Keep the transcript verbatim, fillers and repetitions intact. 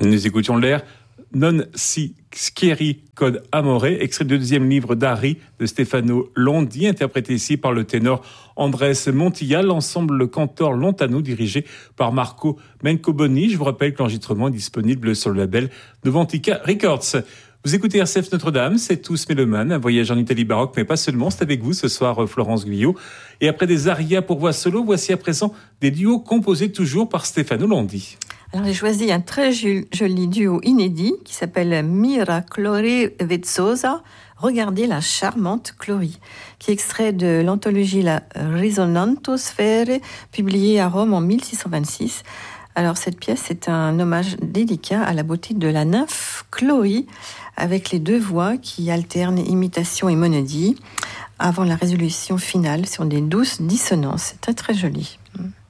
Nous écoutions l'air Non si schieri cod amore, extrait du deuxième livre d'Ari de Stefano Londi, interprété ici par le ténor Andrés Montilla, l'ensemble cantor lontano dirigé par Marco Mencoboni. Je vous rappelle que l'enregistrement est disponible sur le label Novantica Records. Vous écoutez R C F Notre-Dame, c'est Tous Mélomanes, un voyage en Italie baroque, mais pas seulement. C'est avec vous ce soir, Florence Guyot. Et après des arias pour voix solo, voici à présent des duos composés toujours par Stefano Londi. Alors j'ai choisi un très joli duo inédit qui s'appelle Mira Clori Vezzosa. Regardez la charmante Clori, qui est extrait de l'anthologie La Risonanto Sfere, publiée à Rome en mille six cent vingt-six. Alors cette pièce est un hommage délicat à la beauté de la nymphe Clori, avec les deux voix qui alternent imitation et monodie, avant la résolution finale sur des douces dissonances. C'est très très joli.